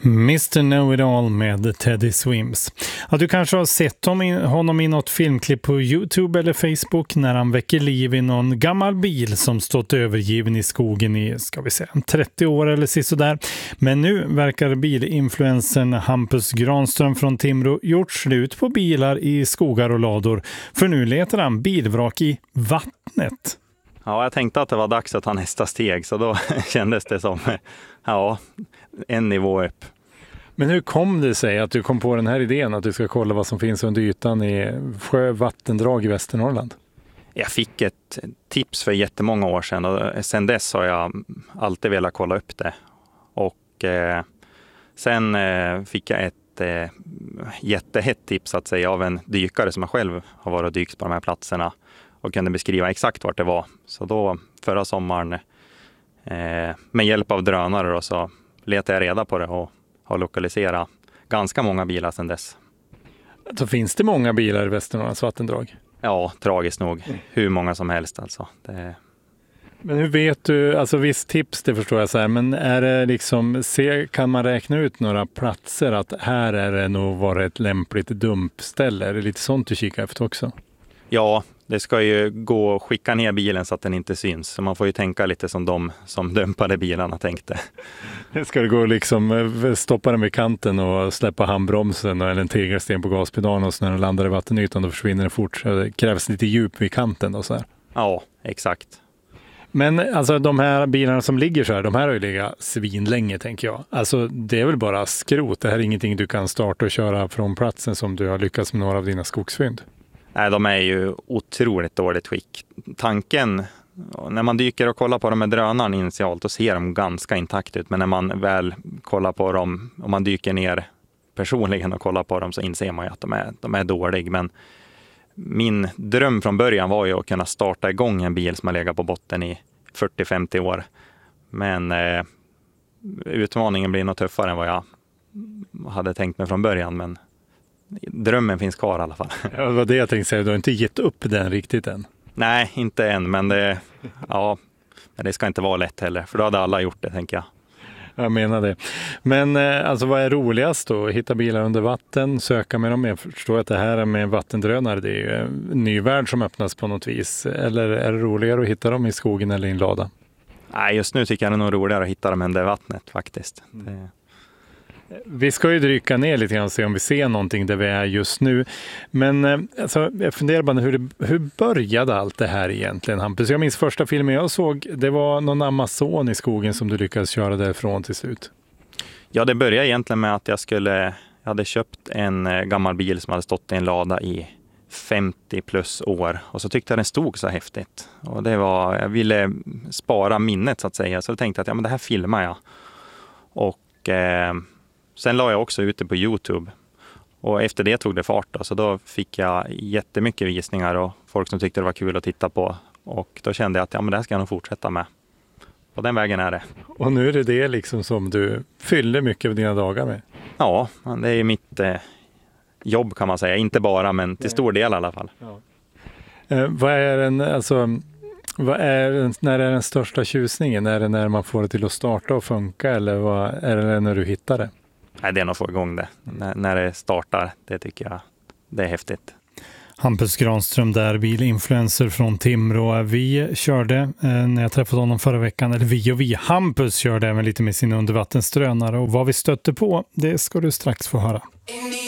Mr. Know-It-All med Teddy Swims. Ja, du kanske har sett honom i något filmklipp på YouTube eller Facebook när han väcker liv i någon gammal bil som stått övergiven i skogen i, ska vi säga, 30 år eller sådär. Men nu verkar bilinfluencern Hampus Granström från Timrå gjort slut på bilar i skogar och lador. För nu letar han bilvrak i vattnet. Ja, jag tänkte att det var dags att ta nästa steg, så då kändes det som en nivå upp. Men hur kom det sig att du kom på den här idén att du ska kolla vad som finns under ytan i vattendrag i Västernorrland? Jag fick ett tips för jättemånga år sedan och sen dess har jag alltid velat kolla upp det. Och sen fick jag ett jättehett tips att säga av en dykare som jag själv har varit och dykt på de här platserna och kunde beskriva exakt vart det var. Så då förra sommaren med hjälp av drönare då, så letade jag reda på det och har lokaliserat ganska många bilar sedan dess. Så finns det många bilar i Västernorrlands vattendrag? Ja, tragiskt nog. Hur många som helst alltså. Men hur vet du, alltså visst tips det förstår jag så här, men är det liksom, kan man räkna ut några platser att här är det nog vara ett lämpligt dumpställe? Är det lite sånt du kikar efter också? Ja, det ska ju gå att skicka ner bilen så att den inte syns. Så man får ju tänka lite som de som dumpade bilarna tänkte. Ska det gå liksom stoppa den vid kanten och släppa handbromsen eller en tegelsten på gaspedalen och så när den landar i vattenytan då försvinner den fort. Så det krävs lite djup vid kanten och så här. Ja, exakt. Men alltså de här bilarna som ligger så här, de här har ju legat svinlänge tänker jag. Alltså det är väl bara skrot. Det här är ingenting du kan starta och köra från platsen som du har lyckats med några av dina skogsfynd. Nej, de är ju otroligt dåligt skick. Tanken, när man dyker och kollar på dem med drönaren initialt, då ser de ganska intakt ut. Men när man väl kollar på dem, om man dyker ner personligen och kollar på dem, så inser man ju att de är dåliga. Men min dröm från början var ju att kunna starta igång en bil som har legat på botten i 40-50 år. Men utmaningen blir nog tuffare än vad jag hade tänkt mig från början, men drömmen finns kvar i alla fall. Ja, det var det jag tänkte säga. Du har inte gett upp den riktigt än. Nej, inte än. Men det ska inte vara lätt heller. För då hade alla gjort det, tänker jag. Jag menar det. Men alltså, vad är roligast då? Hitta bilar under vatten, söka med dem. Jag förstår att det här med vattendrönare, det är ju en ny värld som öppnas på något vis. Eller är det roligare att hitta dem i skogen eller i en lada? Nej, just nu tycker jag det är nog roligare att hitta dem under vattnet faktiskt. Vi ska ju drycka ner lite grann och se om vi ser någonting där vi är just nu. Men alltså, jag funderar bara hur började allt det här egentligen, Hampus? Jag minns första filmen jag såg, det var någon Amazon i skogen som du lyckades köra därifrån till slut. Ja, det började egentligen med att jag hade köpt en gammal bil som hade stått i en lada i 50 plus år. Och så tyckte jag den stod så häftigt. Och jag ville spara minnet så att säga. Så jag tänkte att men det här filmar jag. Och sen la jag också ut det på YouTube och efter det tog det fart då. Så då fick jag jättemycket visningar och folk som tyckte det var kul att titta på. Och då kände jag att men det här ska jag nog fortsätta med. Och den vägen är det. Och nu är det liksom som du fyller mycket av dina dagar med? Ja, det är mitt jobb kan man säga. Inte bara, men till stor del i alla fall. Ja. När är den största tjusningen? Är det när man får det till att starta och funka eller är det när du hittar det? Nej, det är nog att få igång det. När det startar, det tycker jag det är häftigt. Hampus Granström där, bilinfluencer från Timrå. Vi körde när jag träffade honom förra veckan, eller Hampus körde även lite med sina undervattensdrönare och vad vi stötte på, det ska du strax få höra.